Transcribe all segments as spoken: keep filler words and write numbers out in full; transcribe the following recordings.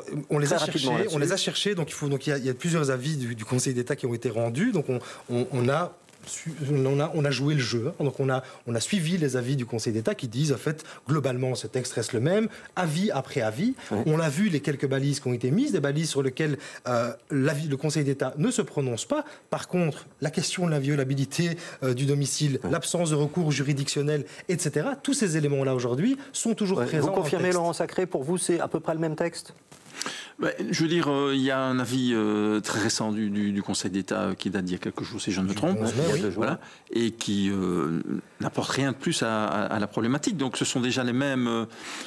Alors, on les Très a cherchés, rapidement on les a cherchés, donc il faut, donc il y a, il y a plusieurs avis du, du Conseil d'État qui ont été rendus, donc on, on, on a On a, on a joué le jeu, donc on a, on a suivi les avis du Conseil d'État qui disent en fait globalement ce texte reste le même, avis après avis. Oui. On a vu les quelques balises qui ont été mises, des balises sur lesquelles euh, l'avis, le Conseil d'État ne se prononce pas. Par contre, la question de la violabilité euh, du domicile, oui. l'absence de recours juridictionnel, et cetera. Tous ces éléments-là aujourd'hui sont toujours oui. présents. Vous confirmez, Laurent Sacré, pour vous c'est à peu près le même texte ? Ben, je veux dire, euh, il y a un avis euh, très récent du, du, du Conseil d'État euh, qui date d'il y a quelques jours, si je ne me trompe, oui. voilà, et qui euh, n'apporte rien de plus à, à, à la problématique. Donc ce sont déjà les mêmes... Euh,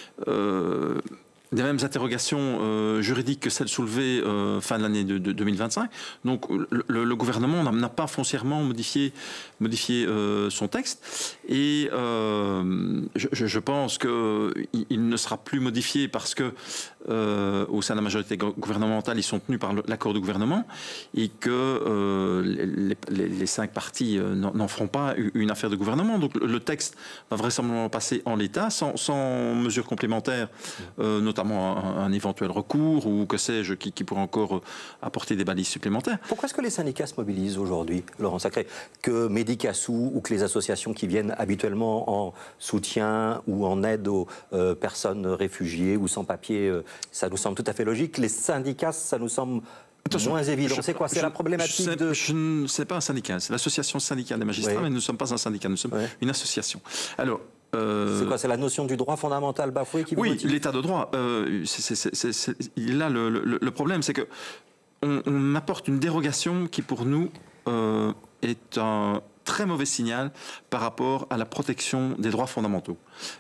euh, des mêmes interrogations euh, juridiques que celles soulevées euh, fin de l'année de, de deux mille vingt-cinq. Donc le, le, le gouvernement n'a pas foncièrement modifié, modifié euh, son texte. Et euh, je, je pense qu'il il ne sera plus modifié parce que euh, au sein de la majorité gouvernementale, ils sont tenus par l'accord du gouvernement et que euh, les, les, les cinq partis euh, n'en feront pas une affaire de gouvernement. Donc le texte va vraisemblablement passer en l'état, sans, sans mesures complémentaires, euh, notamment Un, un éventuel recours ou que sais-je qui, qui pourrait encore apporter des balises supplémentaires. Pourquoi est-ce que les syndicats se mobilisent aujourd'hui, Laurent Sacré, que Medicassou ou que les associations qui viennent habituellement en soutien ou en aide aux euh, personnes réfugiées ou sans papier, euh, ça nous semble tout à fait logique. Les syndicats, ça nous semble Attention, moins évident. C'est quoi? C'est la problématique je sais, de... Je ne sais pas un syndicat, c'est l'association syndicale des magistrats, oui. mais nous ne sommes pas un syndicat, nous sommes oui. une association. Alors, Euh... C'est quoi? C'est la notion du droit fondamental bafoué qui vous Oui, motive? l'état de droit. Euh, c'est, c'est, c'est, c'est, là, le, le, le problème, c'est que on, on apporte une dérogation qui, pour nous, euh, est un très mauvais signal par rapport à la protection des droits fondamentaux.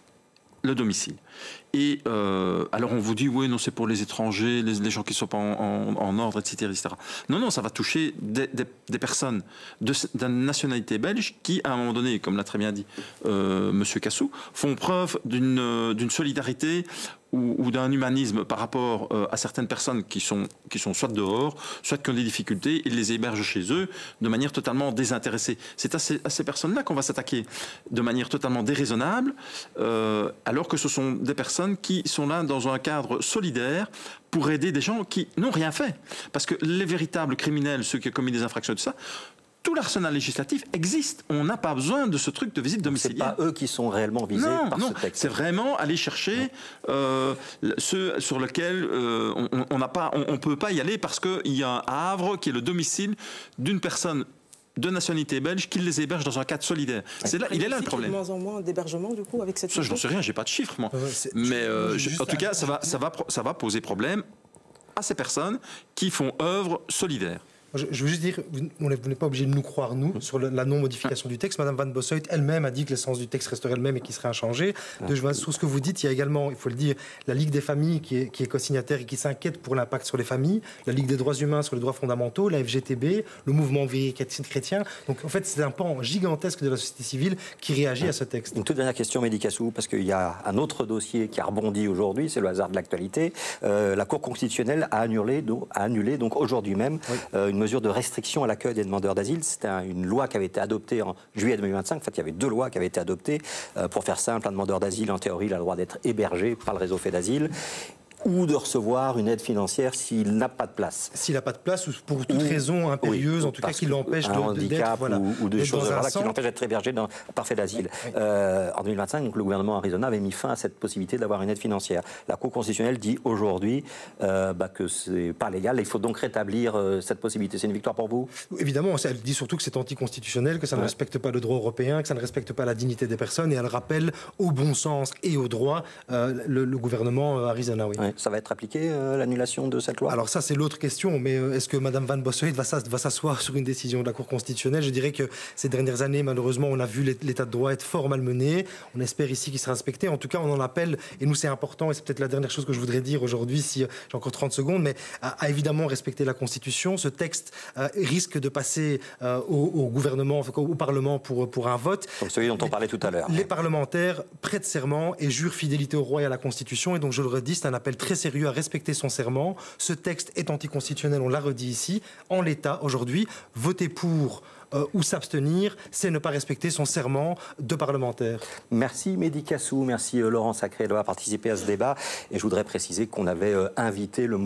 Le domicile. Et euh, alors on vous dit, oui, non, c'est pour les étrangers, les, les gens qui ne sont pas en, en, en ordre, et cetera, et cetera. Non, non, ça va toucher des, des, des personnes de, de nationalité belge qui, à un moment donné, comme l'a très bien dit euh, M. Cassou, font preuve d'une, d'une solidarité ou, ou d'un humanisme par rapport euh, à certaines personnes qui sont, qui sont soit dehors, soit qui ont des difficultés, ils les hébergent chez eux de manière totalement désintéressée. C'est à ces, à ces personnes-là qu'on va s'attaquer de manière totalement déraisonnable, euh, alors que ce sont des personnes qui sont là dans un cadre solidaire pour aider des gens qui n'ont rien fait. Parce que les véritables criminels, ceux qui ont commis des infractions et tout ça, tout l'arsenal législatif existe. On n'a pas besoin de ce truc de visite domiciliaire. Ce n'est pas eux qui sont réellement visés non, par non, ce texte. C'est vraiment aller chercher euh, ceux sur lesquels euh, on n'a pas, on ne peut pas y aller parce qu'il y a un havre qui est le domicile d'une personne de nationalité belge qui les héberge dans un cadre solidaire. C'est là, il est là le problème. Il y a de moins en moins d'hébergement du coup avec cette. Ça, je n'en sais rien, j'ai pas de chiffres moi. Euh, Mais euh, je, en tout cas, ça va, ça va, ça va poser problème à ces personnes qui font œuvre solidaire. Je veux juste dire, vous n'êtes pas obligé de nous croire, nous, sur la non-modification du texte. Madame Van Bossoit elle-même a dit que l'essence du texte resterait le même et qu'il serait inchangé. De, je vois, sur ce que vous dites, il y a également, il faut le dire, la Ligue des familles qui est, qui est co-signataire et qui s'inquiète pour l'impact sur les familles, la Ligue des droits humains sur les droits fondamentaux, la F G T B, le mouvement ouvrier chrétien. Donc en fait, c'est un pan gigantesque de la société civile qui réagit ouais. à ce texte. Une toute dernière question, Medicassou, parce qu'il y a un autre dossier qui a rebondi aujourd'hui, c'est le hasard de l'actualité. Euh, la Cour constitutionnelle a annulé, donc, a annulé donc aujourd'hui même oui. euh, une mesure de restriction à l'accueil des demandeurs d'asile. C'était un, une loi qui avait été adoptée en juillet deux mille vingt-cinq. En fait, il y avait deux lois qui avaient été adoptées. Euh, pour faire simple, un demandeur d'asile, en théorie, il a le droit d'être hébergé par le réseau fait d'asile ou de recevoir une aide financière s'il n'a pas de place. S'il n'a pas de place ou pour toute ou, raison impérieuse, oui, en tout cas, qui l'empêche de, handicap voilà, ou, ou des choses voilà, qui l'empêchent d'être hébergé dans, par fait d'asile. Oui. Euh, en deux mille vingt-cinq, donc, le gouvernement Arizona avait mis fin à cette possibilité d'avoir une aide financière. La Cour constitutionnelle dit aujourd'hui euh, bah, que c'est pas légal. Il faut donc rétablir euh, cette possibilité. C'est une victoire pour vous? Évidemment, elle dit surtout que c'est anticonstitutionnel, que ça ouais. ne respecte pas le droit européen, que ça ne respecte pas la dignité des personnes, et elle rappelle au bon sens et au droit euh, le, le gouvernement Arizona. Oui. Ouais, ça va être appliqué, euh, l'annulation de cette loi? Alors ça, c'est l'autre question, mais euh, est-ce que Mme Van Bossoit va s'asseoir sur une décision de la Cour constitutionnelle? Je dirais que ces dernières années, malheureusement, on a vu l'état de droit être fort malmené. On espère ici qu'il sera respecté. En tout cas, on en appelle, et nous c'est important, et c'est peut-être la dernière chose que je voudrais dire aujourd'hui, si euh, j'ai encore trente secondes, mais à, à évidemment respecter la Constitution. Ce texte euh, risque de passer euh, au, au gouvernement, enfin, au Parlement pour, pour un vote. Comme celui dont on parlait tout à l'heure. Les parlementaires prêtent serment et jurent fidélité au roi et à la Constitution, et donc je le redis, c'est un appel très sérieux à respecter son serment. Ce texte est anticonstitutionnel, on l'a redit ici. En l'état, aujourd'hui, voter pour euh, ou s'abstenir, c'est ne pas respecter son serment de parlementaire. Merci Medicassou, merci euh, Laurent Sacré d'avoir participé à ce débat. Et je voudrais préciser qu'on avait euh, invité le